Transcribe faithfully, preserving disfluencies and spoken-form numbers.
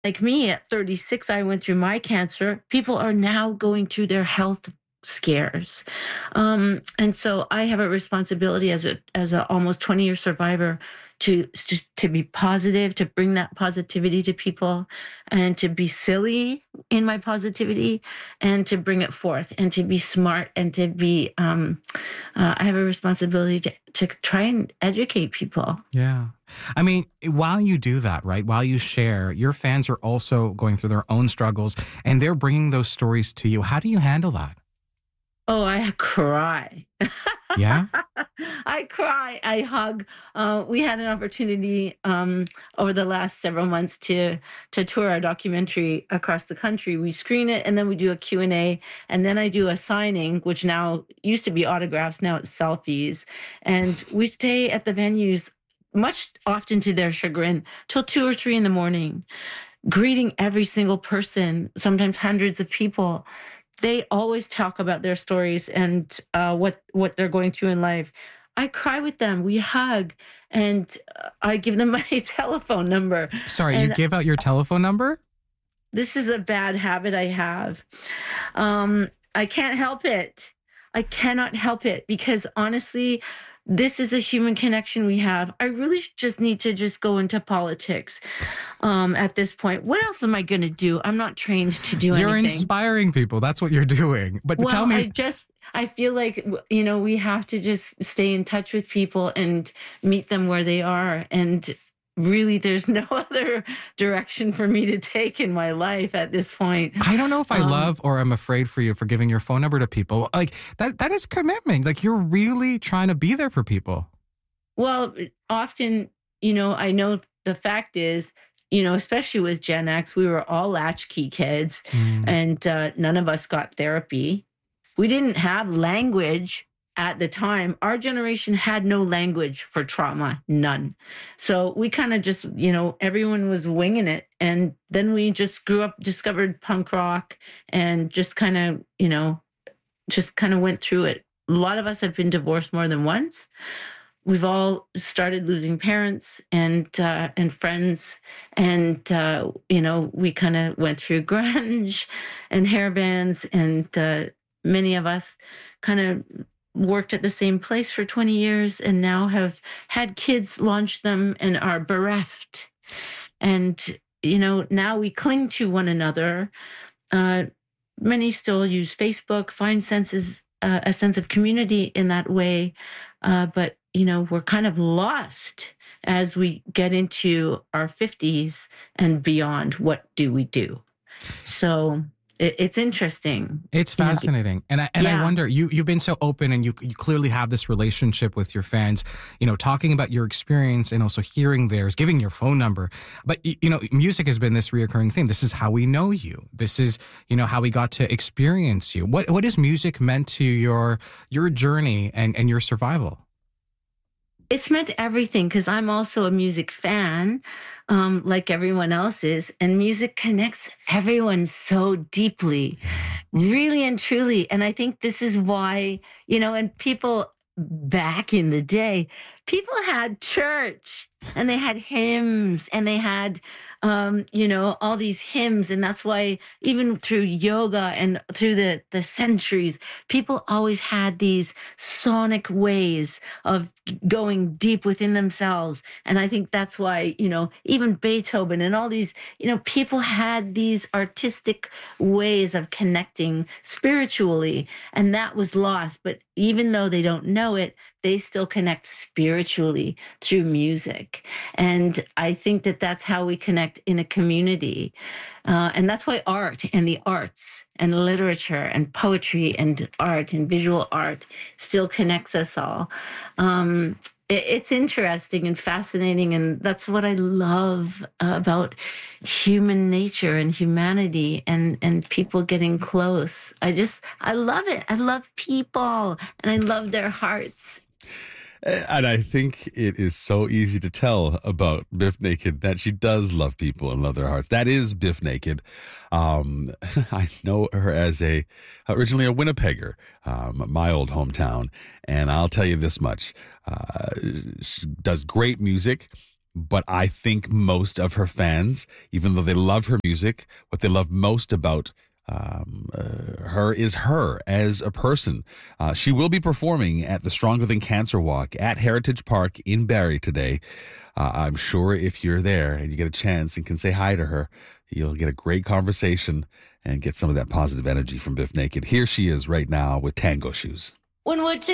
like me at thirty-six, I went through my cancer. People are now going through their health scares. Um, and so I have a responsibility as a as a almost twenty year survivor to to be positive, to bring that positivity to people, and to be silly in my positivity, and to bring it forth, and to be smart, and to be. Um, uh, I have a responsibility to to try and educate people. Yeah. I mean, while you do that, right, while you share, your fans are also going through their own struggles and they're bringing those stories to you. How do you handle that? Oh, I cry. Yeah? I cry. I hug. Uh, we had an opportunity um, over the last several months to to tour our documentary across the country. We screen it, and then we do a Q and A, and then I do a signing, which now used to be autographs, now it's selfies. And we stay at the venues, much often to their chagrin, till two or three in the morning, greeting every single person, sometimes hundreds of people. They always talk about their stories and uh, what what they're going through in life. I cry with them. We hug, and uh, I give them my telephone number. Sorry, you And gave out your telephone number? this is a bad habit I have. Um, I can't help it. I cannot help it because honestly, this is a human connection we have. I really just need to just go into politics um, at this point. What else am I going to do? I'm not trained to do You're anything. inspiring people. That's what you're doing. But Well, tell me. I just, I feel like, you know, we have to just stay in touch with people and meet them where they are. And really, there's no other direction for me to take in my life at this point. I don't know if I Um, love or I'm afraid for you for giving your phone number to people. Like that that is commitment. Like you're really trying to be there for people. Well, often, you know, I know the fact is, you know, especially with Gen X, we were all latchkey kids, Mm. and uh, none of us got therapy. We didn't have language at the time. Our generation had no language for trauma, none. So we kind of just, you know, everyone was winging it. And then we just grew up, discovered punk rock, and just kind of, you know, just kind of went through it. A lot of us have been divorced more than once. We've all started losing parents and uh, and friends, and uh, you know, we kind of went through grunge and hair bands, and uh, many of us kind of worked at the same place for twenty years, and now have had kids, launched them, and are bereft. And you know, now we cling to one another. Uh, many still use Facebook, find senses uh, a sense of community in that way, uh, but you know, we're kind of lost as we get into our fifties and beyond. What do we do? So it, it's interesting. It's You know, fascinating. And I and I Yeah. wonder, you you've been so open and you you clearly have this relationship with your fans, you know, talking about your experience and also hearing theirs, giving your phone number. But y- you know, music has been this reoccurring theme. This is how we know you. This is, you know, how we got to experience you. What what has music meant to your your journey and, and your survival? It's meant everything because I'm also a music fan, um, like everyone else is, and music connects everyone so deeply, really and truly. And I think this is why, you know, and people back in the day, people had church and they had hymns and they had, um, you know, all these hymns. And that's why even through yoga and through the, the centuries, people always had these sonic ways of going deep within themselves. And I think that's why, you know, even Beethoven and all these, you know, people had these artistic ways of connecting spiritually, and that was lost. But even though they don't know it, they still connect spiritually through music. And I think that that's how we connect in a community. Uh, and that's why art and the arts and literature and poetry and art and visual art still connects us all. Um, it, it's interesting and fascinating. And that's what I love uh, about human nature and humanity and, and people getting close. I just, I love it. I love people and I love their hearts. And I think it is so easy to tell about Biff Naked that she does love people and love their hearts. That is Biff Naked. Um, I know her as a originally a Winnipegger, um, my old hometown. And I'll tell you this much. Uh, she does great music. But I think most of her fans, even though they love her music, what they love most about um, uh, her is her as a person. Uh, she will be performing at the Stronger Than Cancer Walk at Heritage Park in Barrie today. Uh, I'm sure if you're there and you get a chance and can say hi to her, you'll get a great conversation and get some of that positive energy from Biff Naked. Here she is right now with Tango Shoes. When we're